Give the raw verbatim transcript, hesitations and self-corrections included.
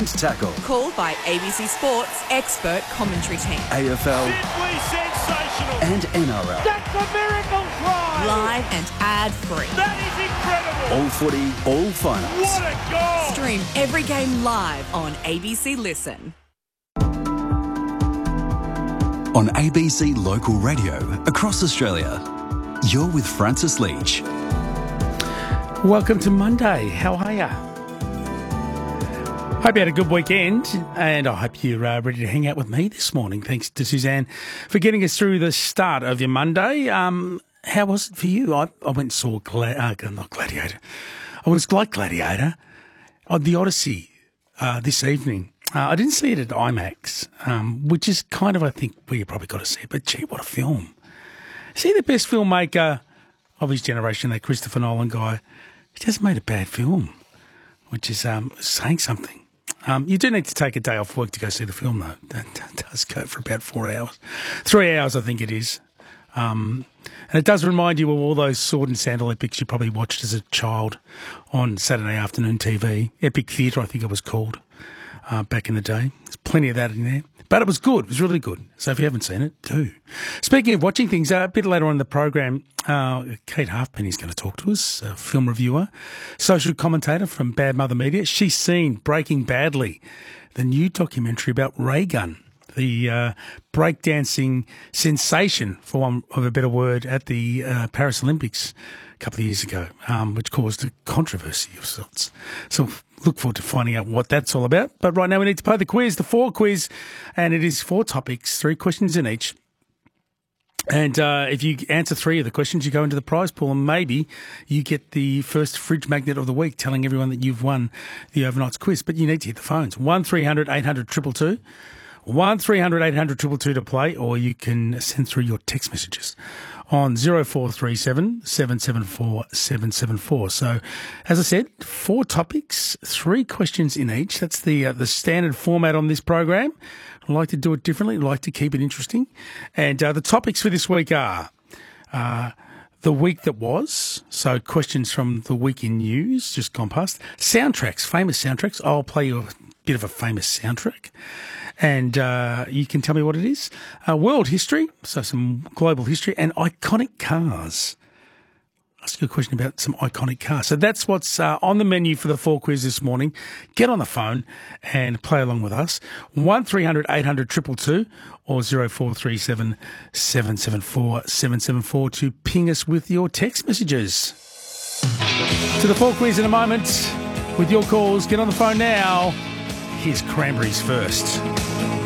and tackle. Called by A B C Sports expert commentary team. A F L. Simply sensational. And N R L. That's a miracle try. Live and ad-free. That is incredible. All footy, all finals. What a goal. Stream every game live on A B C Listen. On A B C Local Radio across Australia, you're with Francis Leach. Welcome to Monday. How are you? Hope you had a good weekend, and I hope you're uh, ready to hang out with me this morning. Thanks to Suzanne for getting us through the start of your Monday. Um, how was it for you? I, I went and saw Gla- uh, not Gladiator. I was like Gladiator on the Odyssey uh, this evening. Uh, I didn't see it at IMAX, um, which is kind of, I think, where you probably got to see it. But gee, what a film! See, the best filmmaker of his generation, that Christopher Nolan guy, he just made a bad film, which is um, saying something. Um, you do need to take a day off work to go see the film, though. That, that does go for about four hours. Three hours, I think it is. Um, and it does remind you of all those sword and sandal epics you probably watched as a child on Saturday afternoon T V. Epic Theatre, I think it was called, uh, back in the day. There's plenty of that in there. But it was good. It was really good. So if you haven't seen it, do. Speaking of watching things, uh, a bit later on in the program, uh, Kate Halfpenny is going to talk to us, a film reviewer, social commentator from Bad Mother Media. She's seen Breaking Badly, the new documentary about Ray Gun, the uh, breakdancing sensation, for one of a better word, at the uh, Paris Olympics a couple of years ago, um, which caused a controversy of sorts. So look forward to finding out what that's all about. But right now we need to play the quiz, the four quiz, and it is four topics, three questions in each. And uh, if you answer three of the questions, you go into the prize pool, and maybe you get the first fridge magnet of the week, telling everyone that you've won the overnights quiz. But you need to hit the phones, one three hundred eight hundred two two two, one three hundred eight hundred two two two to play, or you can send through your text messages on zero four three seven seven seven four seven seven four. So, as I said, four topics, three questions in each. That's the uh, the standard format on this program. I like to do it differently. I like to keep it interesting. And uh, the topics for this week are uh, the week that was, so questions from the week in news, just gone past. Soundtracks, famous soundtracks. I'll play you a bit of a famous soundtrack, and uh, you can tell me what it is. Uh, world history, so some global history, and iconic cars. Ask you a question about some iconic cars. So that's what's uh, on the menu for the four quiz this morning. Get on the phone and play along with us. one three hundred eight hundred two two two or zero four three seven seven seven four seven seven four to ping us with your text messages. To the four quiz in a moment with your calls. Get on the phone now. Here's Cranberries first.